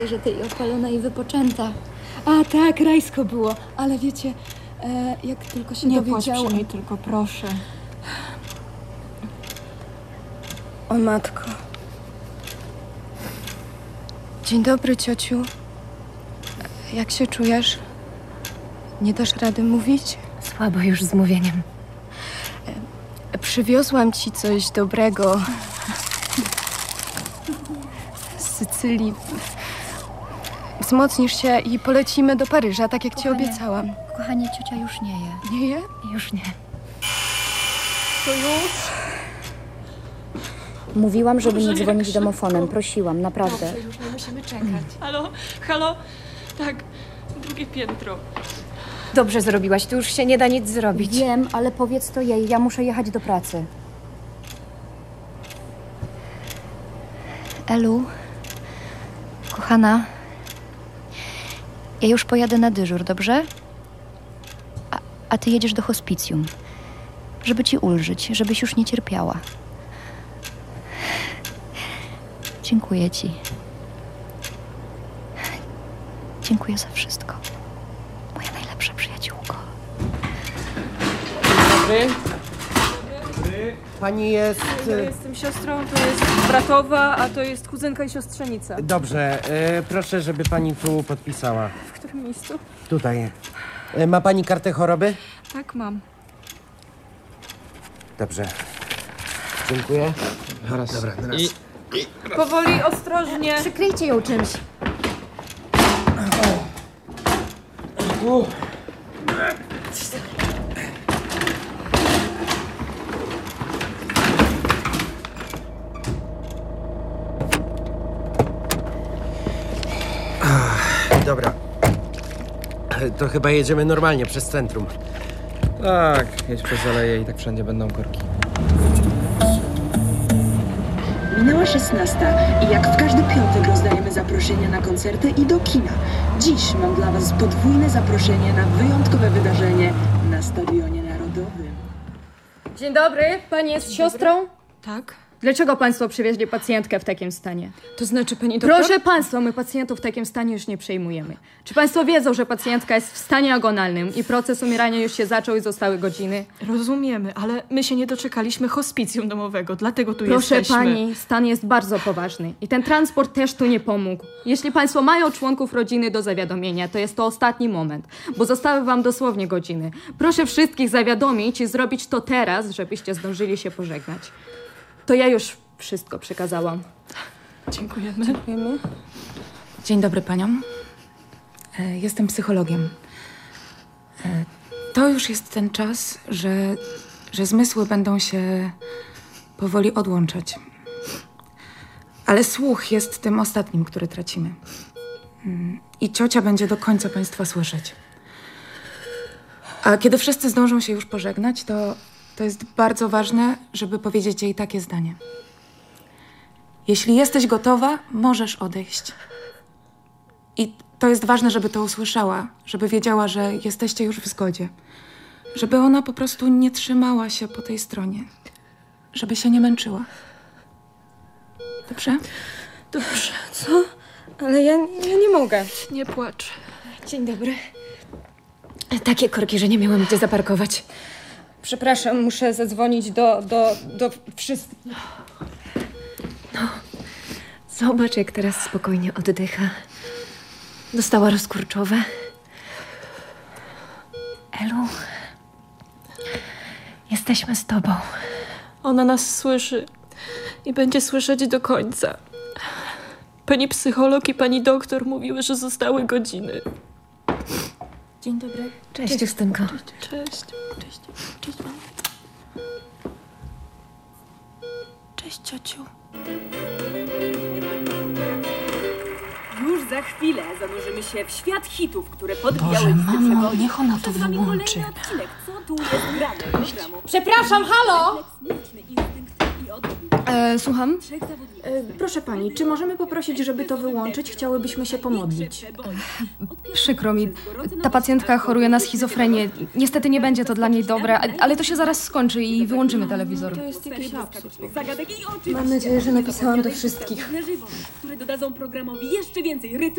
że ty opalona i wypoczęta. A tak, rajsko było, ale wiecie, jak tylko się nie dowiedziałam... płacz przy niej, tylko proszę. O matko. Dzień dobry, ciociu. Jak się czujesz? Nie dasz rady mówić? Słabo już z mówieniem. Przywiozłam ci coś dobrego. Z Sycylii. Wzmocnisz się i polecimy do Paryża, tak jak ci obiecałam. Kochanie, ciocia już nie je. Nie je? Już nie. To już? Mówiłam, żeby nie dzwonić domofonem. Prosiłam, naprawdę. Dobrze, już nie musimy czekać. Halo? Tak, drugie piętro. Dobrze zrobiłaś, tu już się nie da nic zrobić. Wiem, ale powiedz to jej. Ja muszę jechać do pracy. Elu, kochana, ja już pojadę na dyżur, dobrze? A ty jedziesz do hospicjum, żeby ci ulżyć, żebyś już nie cierpiała. Dziękuję ci. Dziękuję za wszystko. Moja najlepsza przyjaciółko. Pani jest... Ja jestem siostrą, to jest bratowa, a to jest kuzynka i siostrzenica. Dobrze, proszę, żeby pani tu podpisała. W którym miejscu? Tutaj. Ma pani kartę choroby? Tak, mam. Dobrze. Dziękuję. Raz. Dobra, teraz. Powoli, ostrożnie. Przykryjcie ją czymś. Dobra. To chyba jedziemy normalnie przez centrum. Tak, jedź przez aleje i tak wszędzie będą korki. Minęła 16 i jak w każdy piątek rozdajemy zaproszenia na koncerty i do kina. Dziś mam dla Was podwójne zaproszenie na wyjątkowe wydarzenie na Stadionie Narodowym. Dzień dobry, pani jest siostrą? Tak? Dlaczego państwo przywieźli pacjentkę w takim stanie? To znaczy, pani doktor? Proszę państwa, my pacjentów w takim stanie już nie przejmujemy. Czy państwo wiedzą, że pacjentka jest w stanie agonalnym i proces umierania już się zaczął i zostały godziny? Rozumiemy, ale my się nie doczekaliśmy hospicjum domowego, dlatego tu Proszę jesteśmy. pani, stan jest bardzo poważny i ten transport też tu nie pomógł. Jeśli państwo mają członków rodziny do zawiadomienia, to jest to ostatni moment, bo zostały wam dosłownie godziny. Proszę wszystkich zawiadomić i zrobić to teraz, żebyście zdążyli się pożegnać. To ja już wszystko przekazałam. Dziękujemy. Dzień dobry paniom. Jestem psychologiem. To już jest ten czas, że zmysły będą się powoli odłączać. Ale słuch jest tym ostatnim, który tracimy. I ciocia będzie do końca państwa słyszeć. A kiedy wszyscy zdążą się już pożegnać, to jest bardzo ważne, żeby powiedzieć jej takie zdanie. Jeśli jesteś gotowa, możesz odejść. I to jest ważne, żeby to usłyszała, żeby wiedziała, że jesteście już w zgodzie. Żeby ona po prostu nie trzymała się po tej stronie. Żeby się nie męczyła. Dobrze? Dobrze, co? Ale ja nie mogę. Nie płacz. Dzień dobry. Takie korki, że nie miałam gdzie zaparkować. Przepraszam, muszę zadzwonić do wszystkich. Zobacz, jak teraz spokojnie oddycha. Dostała rozkurczowe. Elu, jesteśmy z tobą. Ona nas słyszy i będzie słyszeć do końca. Pani psycholog i pani doktor mówiły, że zostały godziny. Dzień dobry. Cześć, Justynko. Cześć. Cześć, mamo. Cześć, ciociu. Już za chwilę zanurzymy się w świat hitów, które podbijały Boże, listy mamo, przewodów. niech ona to Przed wami wyłączy. kolejny odcinek. Co tu jest grane programu? Przepraszam, halo! Muzyczny instynkt i odruch. Słucham? Trzech zawodników. Proszę pani, czy możemy poprosić, żeby to wyłączyć? Chciałybyśmy się pomodlić. Przykro mi, ta pacjentka choruje na schizofrenię. Niestety nie będzie to dla niej dobre, ale to się zaraz skończy i wyłączymy telewizor. To jest jakiś absurd. Zagadek i oczywiście Mam nadzieję, że napisałam do wszystkich. na żywo, które dodadzą programowi jeszcze więcej rytmu.